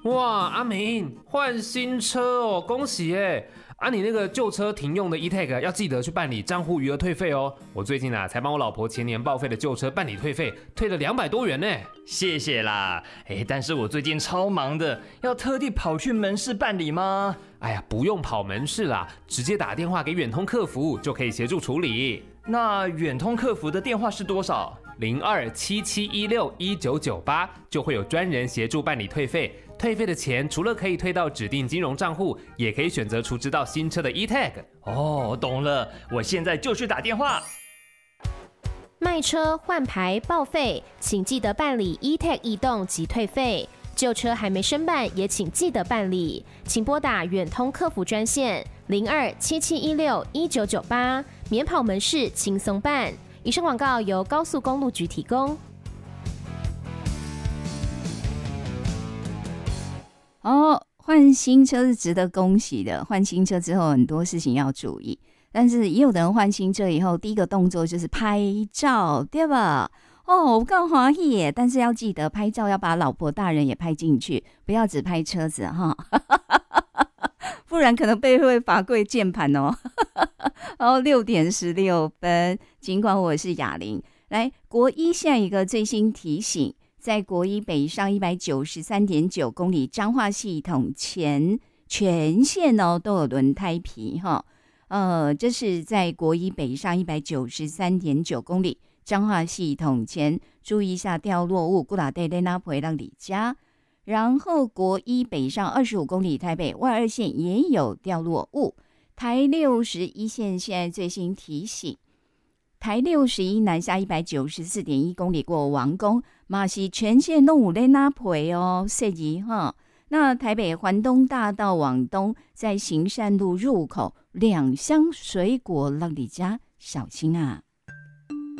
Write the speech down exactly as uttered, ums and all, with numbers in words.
哇，阿明换新车哦，恭喜耶！啊，你那个旧车停用的 E-Tag 要记得去办理账户余额退费哦。我最近啊才帮我老婆前年报废的旧车办理退费，退了两百多元呢。 谢谢啦，哎，但是我最近超忙的，要特地跑去门市办理吗？ 哎呀，不用跑门市啦，直接打电话给远通客服就可以协助处理。 那远通客服的电话是多少？ 零二七七一六一九九八，就会有专人协助办理退费。退费的钱除了可以退到指定金融账户，也可以选择储值到新车的 E-Tag。 哦，懂了，我现在就去打电话。 卖车换牌报废，请记得办理 E-Tag 异动及退费。旧车还没申办，也请记得办理，请拨打远通客服专线零二七七一六一九九八，免跑门市轻松办。以上广告由高速公路局提供。 哦，换新车是值得恭喜的。换新车之后，很多事情要注意，但是也有的人换新车以后，第一个动作就是拍照，对吧？哦，我更欢喜耶！但是要记得拍照要把老婆大人也拍进去，不要只拍车子哈，不然可能被会罚跪键盘哦。然后六点十六分，尽管我是哑铃，来国一下一个最新提醒。在国一北上一百九十三点九公里彰化系统前全线哦都有轮胎皮哈，呃，这是在国一北上一百九十三点九公里彰化系统前，注意一下掉落物，古打带在那不会让你家。然后国一北上二十五公里台北外二线也有掉落物，台六十一线现在最新提醒。台六十一南下一百九十四点一公里过王宫，嘛是全线都有在那陪哦，设计哈。那台北环东大道往东，在行善路入口两箱水果让你家小心啊。